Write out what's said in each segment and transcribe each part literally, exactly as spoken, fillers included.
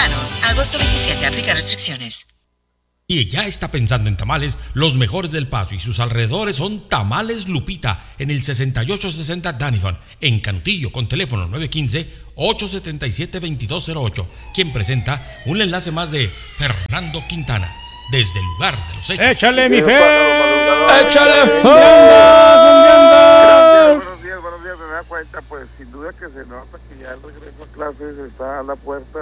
mexicanos. Agosto veintisiete, aplica restricciones. Y ya está pensando en tamales, los mejores del Paso y sus alrededores son Tamales Lupita, en el sesenta y ocho sesenta Danihon, en Canutillo, con teléfono nueve uno cinco, ocho siete siete, dos dos cero ocho, quien presenta un enlace más de Fernando Quintana, desde el lugar de los hechos. ¡Échale, mi fe! ¡Échale! Buenos días, buenos días, me da cuenta, pues sin duda que se nota que ya el regreso a clases está a la puerta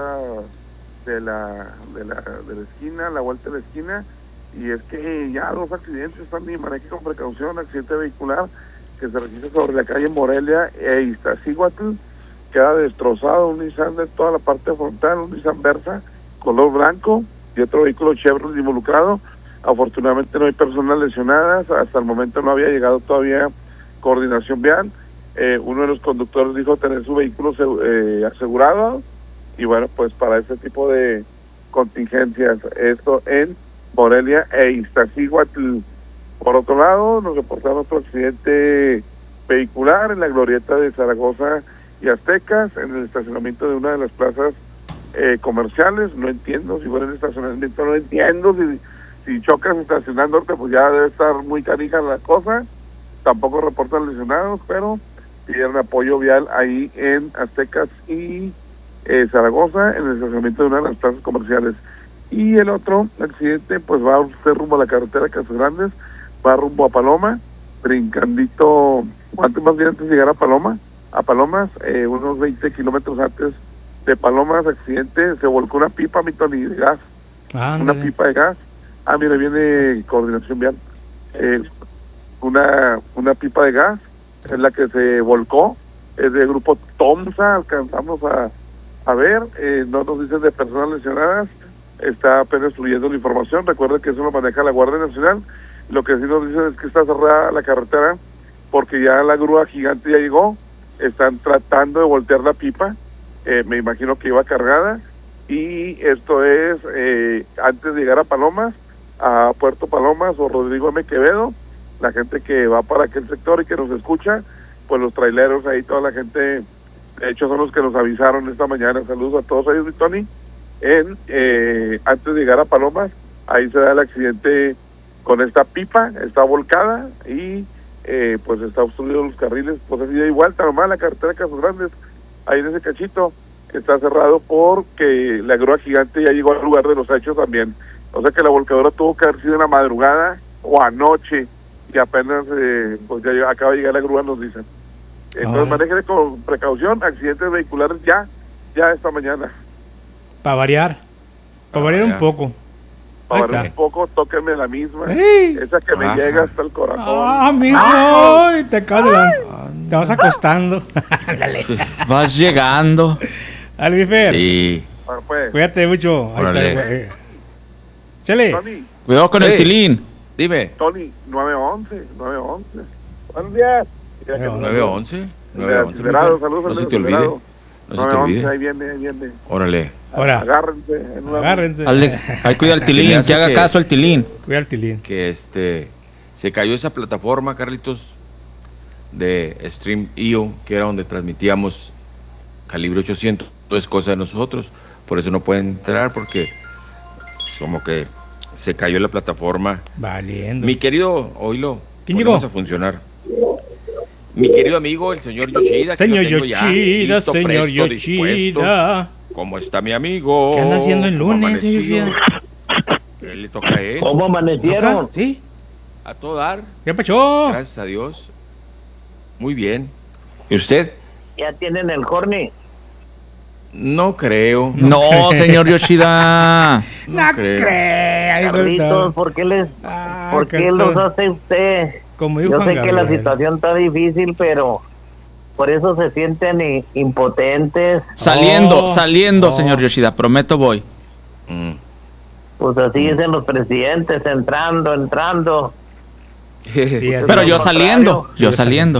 de la, de la, de la esquina, la vuelta de la esquina, y es que ya dos accidentes están y maneje con precaución. Accidente vehicular que se registra sobre la calle Morelia e Iztaccíhuatl, queda destrozado un Nissan de toda la parte frontal, un Nissan Versa color blanco y otro vehículo Chevrolet involucrado. Afortunadamente no hay personas lesionadas, hasta el momento no había llegado todavía coordinación vial. Eh, uno de los conductores dijo tener su vehículo eh, asegurado, y bueno, pues para este tipo de contingencias, esto en Morelia e Iztaccíhuatl. Por otro lado, nos reportaron otro accidente vehicular en la glorieta de Zaragoza y Aztecas, en el estacionamiento de una de las plazas eh, comerciales. No entiendo, si fuera en el estacionamiento, no entiendo, si, si chocas estacionándote, pues ya debe estar muy canija la cosa. Tampoco reportan lesionados, pero pidieron apoyo vial ahí en Aztecas y Eh, Zaragoza, en el estacionamiento de una de las plazas comerciales. Y el otro accidente, pues va usted rumbo a la carretera Casagrandes, va rumbo a Paloma, brincandito, antes más bien antes de llegar a Paloma, a Palomas, eh, unos veinte kilómetros antes de Palomas, accidente, se volcó una pipa, mi Tony, de gas, Ándale. una pipa de gas. Ah, mira, viene coordinación vial. Eh, una, una pipa de gas es la que se volcó, es del grupo Tomsa, alcanzamos a A ver, eh, no nos dicen de personas lesionadas, está apenas fluyendo la información. Recuerden que eso lo maneja la Guardia Nacional. Lo que sí nos dicen es que está cerrada la carretera porque ya la grúa gigante ya llegó, están tratando de voltear la pipa, eh, me imagino que iba cargada, y esto es eh, antes de llegar a Palomas, a Puerto Palomas o Rodrigo M. Quevedo, la gente que va para aquel sector y que nos escucha, pues los traileros ahí, toda la gente. De hecho, son los que nos avisaron esta mañana. Saludos a todos ellos, mi Tony. En, eh, antes de llegar a Palomas, ahí se da el accidente con esta pipa, está volcada y eh, pues está obstruido los carriles. Pues así de igual, tan normal, la carretera de Casas Grandes, ahí en ese cachito, está cerrado porque la grúa gigante ya llegó al lugar de los hechos también. O sea que la volcadora tuvo que haber sido en la madrugada o anoche, y apenas eh, pues ya acaba de llegar la grúa, nos dicen. Entonces, maneje con precaución, accidentes vehiculares ya, ya esta mañana. Para variar, para variar un poco. Para variar un poco, tóquenme la misma, ¡Ey! esa que me Ajá. llega hasta el corazón. ¡Ah, amigo! ¡Ay! Te acabas de la... Te vas acostando. Ándale. Vas llegando. Alvifer. Sí. Bueno, pues, Cuídate mucho. Ahí Órale. está, güey. Chale. Tony, Cuidado con Sí. el tilín. Dime. Tony, nueve once, nueve once. Buenos días. Mira que nueve once. nos- nueve once. Acelerado, saludos No al se te olvide. acelerado. No se te nueve once, olvide. ahí viene, ahí viene. Órale. Ahora, Agárrense. En una- agárrense. Hazle- ahí cuida el Se me tilín, hace que haga que- caso al tilín. Cuida el tilín. Que este se cayó esa plataforma, Carlitos, de Stream punto i o, que era donde transmitíamos Calibre ochocientos. No es cosa de nosotros, por eso no pueden entrar, porque como que se cayó la plataforma. Valiendo. Mi querido, oílo, ¿Quién ponemos llegó? a funcionar. Mi querido amigo, el señor Yoshida. que lo Señor tengo ya Yoshida, listo, señor presto, dispuesto. Yoshida. ¿Cómo está mi amigo? ¿Qué anda haciendo el ¿Cómo lunes, señor amaneció? Yoshida? ¿Qué le toca a él? ¿Cómo amanecieron? ¿Toca? ¿Sí? A todo dar, ¿Qué pasó? gracias a Dios. Muy bien. ¿Y usted? ¿Ya tienen el corne? No creo. No, señor Yoshida. No, creo. Ay, Carlitos, verdad. ¿por qué les, Ah, por qué Carlitos. los hace usted? Como dijo Yo Juan sé que la Gabriel. situación está difícil, pero por eso se sienten i- impotentes. Saliendo, Oh, saliendo, oh. señor Yoshida. Prometo voy. Mm. Pues así dicen los presidentes, entrando, entrando. Sí, así Pero es. yo saliendo, yo Sí, saliendo.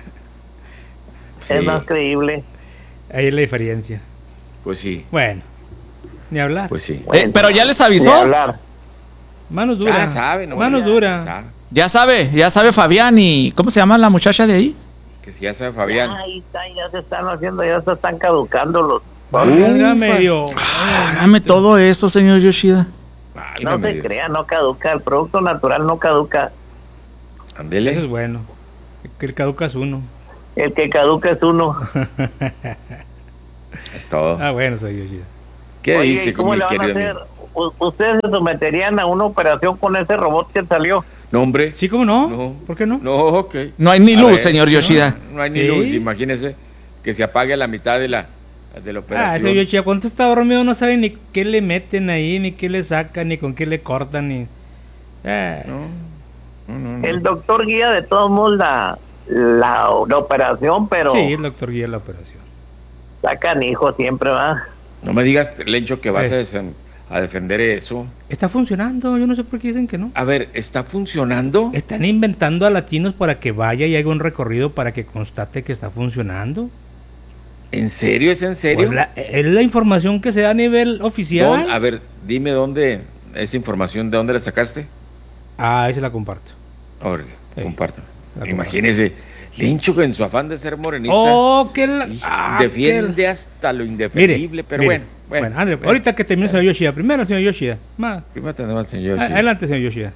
Sí, Es más creíble. Ahí es la diferencia. pues sí, Bueno, ni hablar. pues sí. Eh, pero ya les Ni avisó. hablar. Manos duras. Ya sabe, ¿no? Manos Ya duras. sabe. Ya sabe, ya sabe Fabián y... ¿Cómo se llama la muchacha de ahí? Que si ya sabe Fabián. Ahí está, ya se están haciendo, ya se están caducando los, Válgame Dios. Hágame todo eso, señor Yoshida. No Válgame se Dios. crea, no caduca. El producto natural no caduca. Ándele. Eso es bueno. Que el caduca es uno. El que caduca es uno. Es todo. Ah, bueno, soy Yoshida. ¿Qué Oye, dice ¿y cómo con mi le van a querido hacer? amigo? U- ¿Ustedes se someterían a una operación con ese robot que salió? No, hombre. Sí, ¿cómo no? No. ¿Por qué no? No, ok. No hay ni A luz, ver, señor Yoshida. No, no hay ni ¿Sí? luz. Imagínese que se apague a la mitad de la, de la Ah, operación. ese Yoshida, cuando está dormido no sabe ni qué le meten ahí, ni qué le sacan, ni con qué le cortan, ni... Ah, No, no, no, no. El doctor guía de todos modos la, la, la operación, pero Sí, el doctor guía la operación. sacan hijos siempre, ¿va? No me digas, Lencho, que vas Eh. a, desen- a defender eso. Está funcionando, yo no sé por qué dicen que no. A ver, ¿está funcionando? Están inventando a latinos para que vaya y haga un recorrido para que constate que está funcionando. ¿En serio? ¿Es en serio? Pues la- es la información que se da a nivel oficial. ¿Dónde- a ver, dime dónde, esa información, ¿de dónde la sacaste? Ah, ahí se la comparto. Jorge, Sí, compártelo. la Imagínese, Lencho, que en su afán de ser morenista, Oh, que la... y ah, defiende que hasta lo la- indefendible, pero mire, bueno. Bueno, bueno, ándale, bueno. ahorita que termine el señor Yoshida. Primero el señor Yoshida. Ma- Primero tenemos al señor. a- sí. Adelante, señor Yoshida.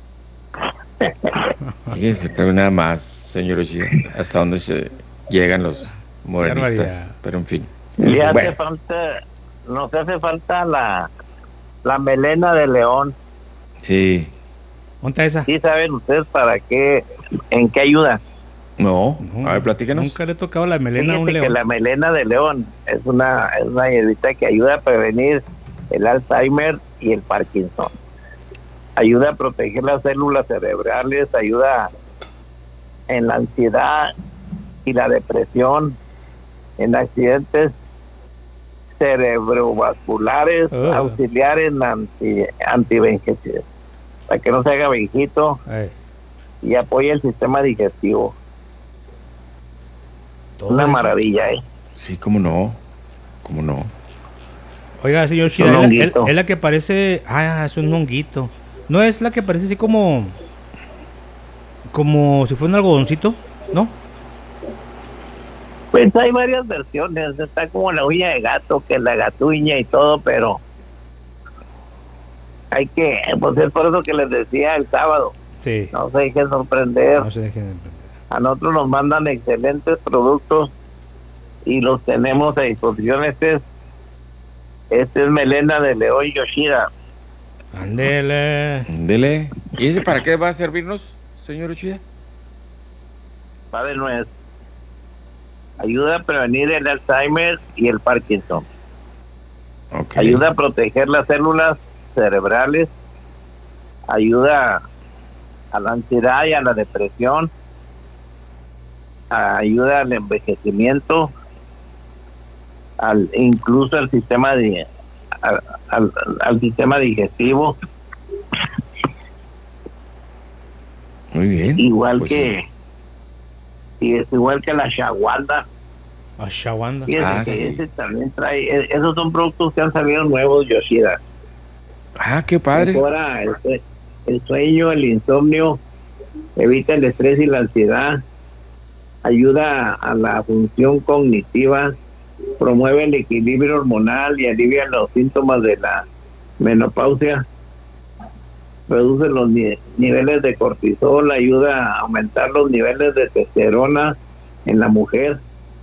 Fíjese, trae nada más, señor Yoshida, hasta dónde se llegan los morenistas. barbaridad. Pero en fin. Le hace Bueno. falta, nos hace falta la, la melena de león. Sí. ¿Dónde está esa? ¿Sí saben ustedes para qué, en qué ayuda? No, No, a ver, platícanos. Nunca le he tocado la melena a un Fíjate que león. la melena de león es una, es una hierbita que ayuda a prevenir el Alzheimer y el Parkinson. Ayuda a proteger las células cerebrales, ayuda en la ansiedad y la depresión, en accidentes cerebrovasculares, Oh. auxiliar en anti, antivejez, para que no se haga viejito Eh, y apoya el sistema digestivo. todo Una eso. maravilla, ¿eh? Sí, cómo no. Cómo no. Oiga, señor Un Yoshida, es la, honguito. es- es la que parece... Ah, es un honguito. No es la que parece así como... Como si fuera un algodoncito, ¿no? Pues hay varias versiones, está como la uña de gato, que la gatuña y todo, pero hay que, pues es por eso que les decía el sábado, Sí. no se dejen sorprender, No se dejen de emprender. a nosotros nos mandan excelentes productos y los tenemos a disposición. Este es, este es melena de León Yoshida. Ándele. Dele. ¿Y ese para qué va a servirnos, señor Yoshida? Padre nuez. Ayuda a prevenir el Alzheimer y el Parkinson. Ok. Ayuda a proteger las células cerebrales. Ayuda a la ansiedad y a la depresión. Ayuda al envejecimiento. Al, incluso al sistema de al, al, al sistema digestivo. Muy bien. Igual Pues, que y es igual que la shawanda. Ashawanda. Y ese, Ah, que sí. ese también trae, e- esos son productos que han salido nuevos, Yoshida. Ah, qué padre. Mejora el, sue- el sueño, el insomnio, evita el estrés y la ansiedad, ayuda a la función cognitiva, promueve el equilibrio hormonal y alivia los síntomas de la menopausia, reduce los ni- niveles de cortisol, ayuda a aumentar los niveles de testosterona en la mujer.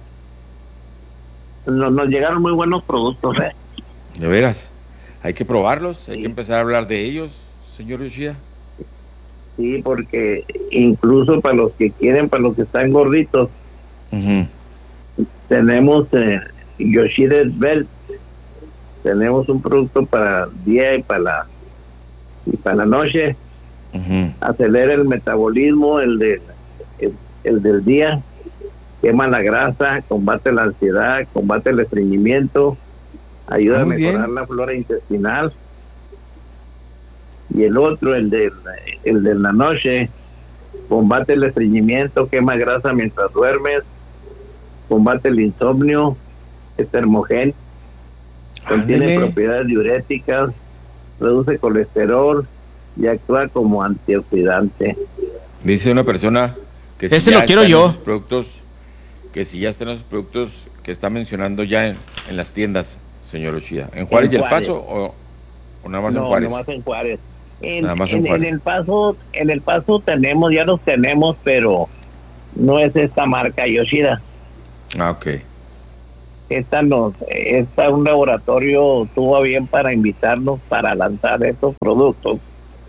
Nos, nos llegaron muy buenos productos, ¿eh? De veras. Hay que probarlos. Hay Sí. que empezar a hablar de ellos, señor Yoshida. Sí, porque incluso para los que quieren, para los que están gorditos, Ujú. tenemos eh, Yoshida Belt, tenemos un producto para día y para la y para la noche, Ujú. acelera el metabolismo, el de el, el del día, quema la grasa, combate la ansiedad, combate el estreñimiento, ayuda Ah, a muy mejorar bien. la flora intestinal. Y el otro, el de el de la noche, combate el estreñimiento, quema grasa mientras duermes, combate el insomnio, es termogén, contiene Ándele. propiedades diuréticas, reduce colesterol y actúa como antioxidante. Dice una persona que si Ese ya lo quiero están yo. esos productos que si ya están los productos que está mencionando ya en, en las tiendas, señor Yoshida. ¿En Juárez En y El Juárez. Paso o, o nada más no, en Juárez? nomás en Juárez. En, Nada más en en- en Juárez. El Paso, en El Paso tenemos, ya los tenemos, pero no es esta marca Yoshida. Ah, ok. Esta nos, esta un laboratorio tuvo bien para invitarnos para lanzar estos productos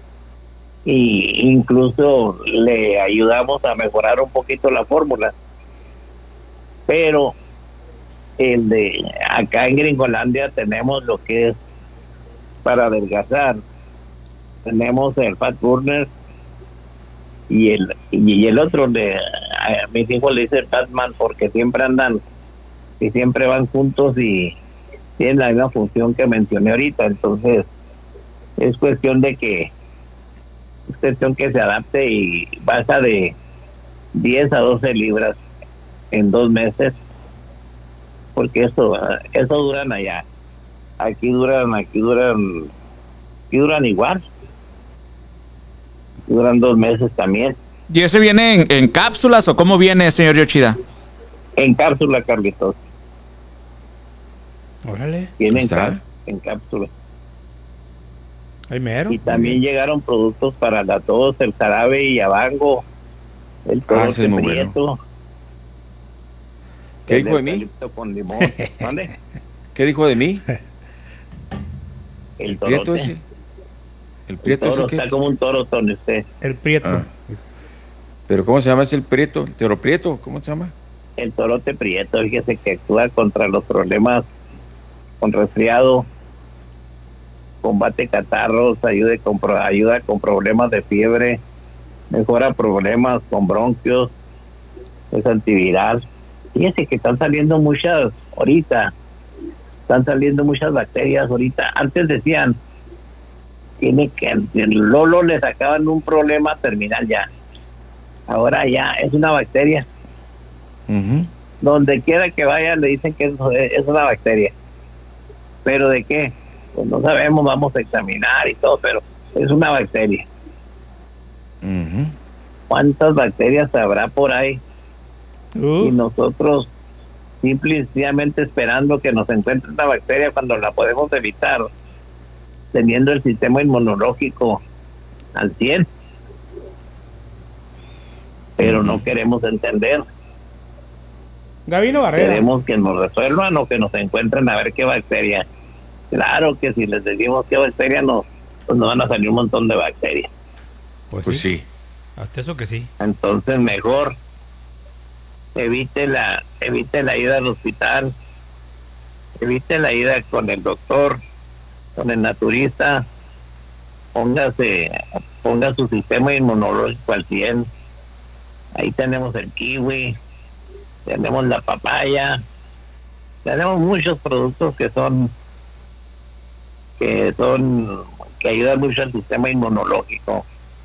y incluso le ayudamos a mejorar un poquito la fórmula. Pero el de acá en Gringolandia tenemos lo que es para adelgazar. Tenemos el Fat Burner y el y el otro de a mis hijos le dicen Batman porque siempre andan y siempre van juntos y tienen la misma función que mencioné ahorita. Entonces es cuestión de que es cuestión que se adapte y baja de diez a doce libras en dos meses, porque eso eso duran allá, aquí duran aquí duran aquí duran igual, duran dos meses también. ¿Y ese viene en, en cápsulas o cómo viene, señor Yoshida? En cápsula, Carlitos, Órale. viene en, ¿Está? cá- en cápsula. Ahí mero. Y también llegaron productos para la tos, el jarabe y yabango, el Ah, torote ese es muy prieto. ¿Qué el dijo de mí? eucalipto con limón. ¿Vale? ¿Qué dijo de mí? El ¿El prieto torote. ese? ¿El El prieto toro ese está qué? como un toro, Tony, usted. El prieto. Ah. ¿Pero cómo se llama ese el prieto? ¿El toro prieto? ¿Cómo se llama? El torote prieto, fíjese que actúa contra los problemas con resfriado, combate catarros, ayuda con, pro- ayuda con problemas de fiebre, mejora problemas con bronquios, es antiviral. Fíjese que están saliendo muchas, ahorita, están saliendo muchas bacterias ahorita. Antes decían, tiene que, el Lolo le sacaban un problema terminal ya. Ahora ya es una bacteria. Ujú. Donde quiera que vaya le dicen que es, es una bacteria. ¿Pero de qué? Pues no sabemos, vamos a examinar y todo, pero es una bacteria. Ujú. ¿Cuántas bacterias habrá por ahí? Uh, Y nosotros simple y sencillamente esperando que nos encuentre una bacteria cuando la podemos evitar, teniendo el sistema inmunológico al cien. Pero no queremos entender. Gabino Barrera. Queremos que nos resuelvan o que nos encuentren a ver qué bacteria. Claro que si les decimos qué bacteria nos, pues nos van a salir un montón de bacterias. Pues, Pues sí. sí. Hasta eso que sí. Entonces mejor evite la evite la ida al hospital, evite la ida con el doctor, con el naturista, póngase, ponga su sistema inmunológico al cien. Ahí tenemos el kiwi, tenemos la papaya, tenemos muchos productos que son que son que ayudan mucho al sistema inmunológico.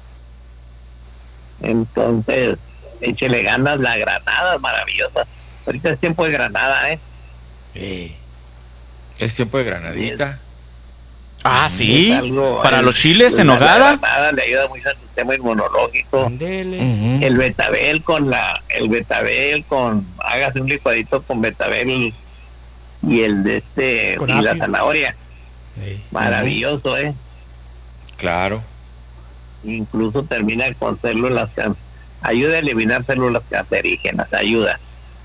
Entonces, échele ganas, la granada es maravillosa. Ahorita es tiempo de granada, ¿eh? Eh. Es tiempo de granadita. Ah, sí. Es algo- Para el- los chiles en la nogada. granada le ayuda mucho al sistema inmunológico. Ándele. Ujú. El betabel con la, el betabel con, hágase un licuadito con betabel y, y el de este, Con y la apio. zanahoria. Eh. Maravilloso, ¿eh? Claro. Incluso termina con células, can- ayuda a eliminar células cancerígenas, ayuda.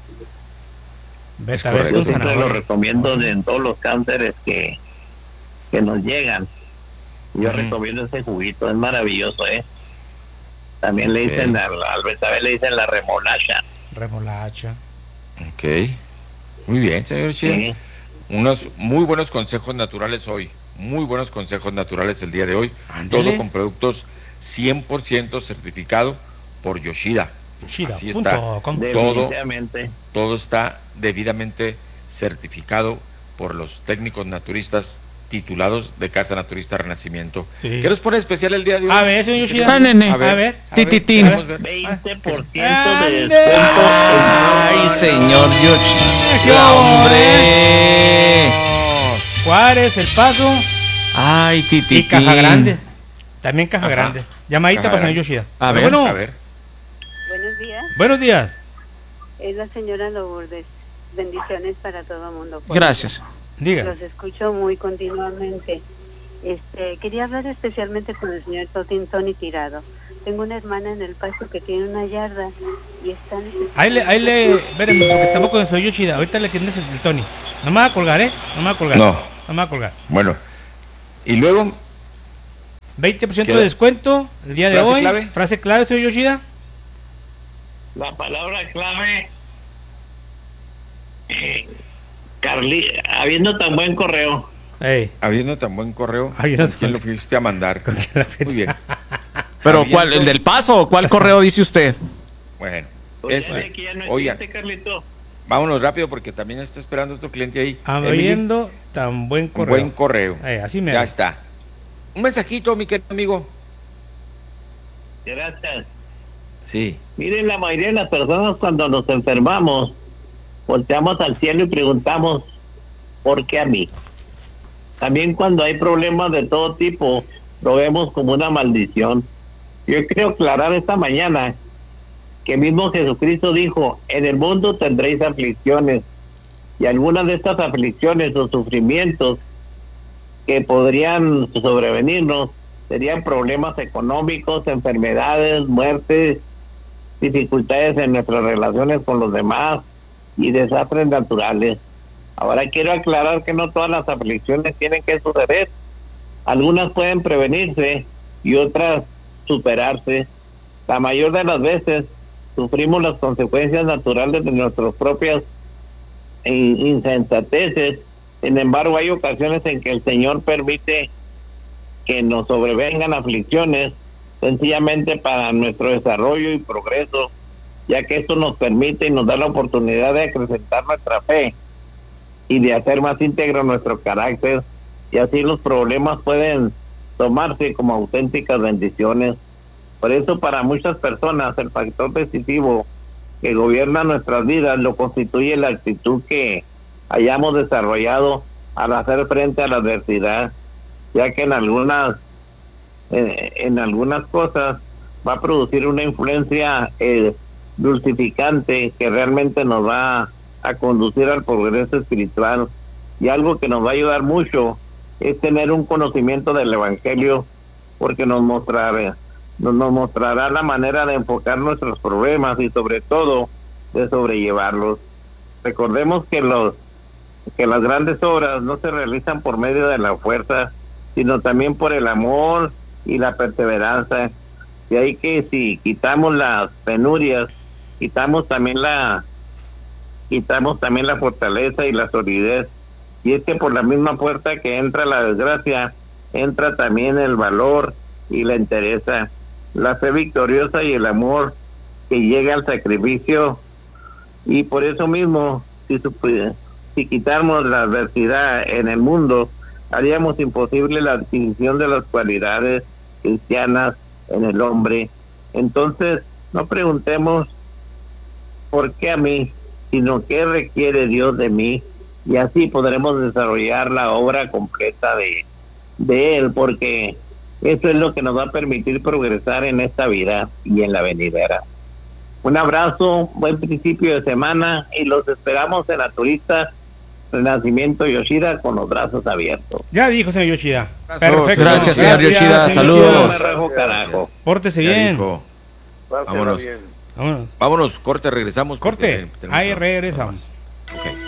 Vete Es a ver correcto. Yo con siempre lo zanahoria. recomiendo de- en todos los cánceres que, que nos llegan. Yo Ujú. recomiendo ese juguito, es maravilloso, ¿eh? También le Ok. dicen al, al betabel le dicen la remolacha. Remolacha. Ok. Muy bien, señor Yoshida. ¿sí? Unos muy buenos consejos naturales hoy. Muy buenos consejos naturales el día de hoy. Ándele. Todo con productos cien por ciento certificado por Yoshida. Chida. Así punto está. com. Definitivamente. Todo está debidamente certificado por los técnicos naturistas titulados de Casa Naturista Renacimiento. Sí. ¿Qué nos pone especial el día de hoy? A ver, señor Yoshida. Ah, nene. A ver, A ver. a ver, Tititín. queremos ver. veinte por ciento de ¡Ande! descuento. Ay, señor ¡Qué Yoshida. bueno, Hombre. Juárez, El Paso Ay, y tititín. Caja Grande. También Caja Ajá. Grande. Llamadita Caja para señor Grande. Yoshida. A ver. Bueno, A ver. Buenos días. buenos días. Es la señora Lourdes. Bendiciones para todo el mundo. Gracias. Diga. Los escucho muy continuamente. Este, quería hablar especialmente con el señor Totin Tony Tirado. Tengo una hermana en El Paso que tiene una yarda y está necesitando... Ahí le, ahí le, espérenme, porque tampoco con el Yoshida. Ahorita le tienes el, el Tony. No me va a colgar, ¿eh? No me va a colgar. No. No me va a colgar. Bueno, y luego, veinte por ciento ¿Qué? de descuento el día de ¿Frase hoy. clave? Frase clave, señor Yoshida. La palabra clave, eh, Carli, habiendo tan buen correo. Ey. habiendo tan buen correo, Habiendo ¿con quién tan- lo fuiste a mandar? Muy bien. Pero Habiendo- ¿cuál? ¿El del Paso o cuál correo dice used? Bueno, Oye, ese. que ya no Oigan, existe, Carlito. vámonos rápido porque también está esperando otro cliente ahí. Emily, Habiendo tan buen un correo. buen correo. Ey, así me Ya está. Un mensajito, mi querido amigo. Gracias. Sí. Miren, la mayoría de las personas cuando nos enfermamos, volteamos al cielo y preguntamos, ¿por qué a mí? También cuando hay problemas de todo tipo, lo vemos como una maldición. Yo quiero aclarar esta mañana que mismo Jesucristo dijo, en el mundo tendréis aflicciones, y algunas de estas aflicciones o sufrimientos que podrían sobrevenirnos serían problemas económicos, enfermedades, muertes, dificultades en nuestras relaciones con los demás y desastres naturales. Ahora quiero aclarar que no todas las aflicciones tienen que suceder. Algunas pueden prevenirse y otras superarse. La mayor de las veces sufrimos las consecuencias naturales de nuestras propias insensateces. Sin embargo, hay ocasiones en que el Señor permite que nos sobrevengan aflicciones sencillamente para nuestro desarrollo y progreso, ya que esto nos permite y nos da la oportunidad de acrecentar nuestra fe y de hacer más íntegro nuestro carácter, y así los problemas pueden tomarse como auténticas bendiciones. Por eso, para muchas personas, el factor decisivo que gobierna nuestras vidas lo constituye la actitud que hayamos desarrollado al hacer frente a la adversidad, ya que en algunas eh, en algunas cosas va a producir una influencia eh, dulcificante que realmente nos va a conducir al progreso espiritual. Y algo que nos va a ayudar mucho es tener un conocimiento del Evangelio, porque nos mostrará nos, nos mostrará la manera de enfocar nuestros problemas y sobre todo de sobrellevarlos. Recordemos que los que las grandes obras no se realizan por medio de la fuerza, sino también por el amor y la perseverancia. Y ahí que si quitamos las penurias, quitamos también la quitamos también la fortaleza y la solidez. Y es que por la misma puerta que entra la desgracia, entra también el valor y la entereza, la fe victoriosa y el amor que llega al sacrificio. Y por eso mismo, si, si quitamos la adversidad en el mundo, haríamos imposible la adquisición de las cualidades cristianas en el hombre. Entonces, no preguntemos por qué a mí, sino qué requiere Dios de mí, y así podremos desarrollar la obra completa de, de Él, porque eso es lo que nos va a permitir progresar en esta vida y en la venidera. Un abrazo, buen principio de semana, y los esperamos en la turista Renacimiento Yoshida con los brazos abiertos. Ya dijo, señor Yoshida. Gracias. Perfecto. Gracias, señor Yoshida. señor Saludos. Yoshida. Me rajo, carajo. Pórtese Ya bien. dijo. Pásela Vámonos. bien. Vámonos. Vámonos, corte, regresamos. porque Corte. tenemos Ahí que- regresamos. Ok.